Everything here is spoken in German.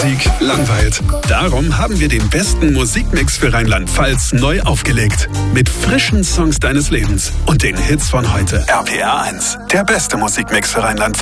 Musik langweilt. Darum haben wir den besten Musikmix für Rheinland-Pfalz neu aufgelegt. Mit frischen Songs deines Lebens und den Hits von heute. RPR 1, der beste Musikmix für Rheinland-Pfalz.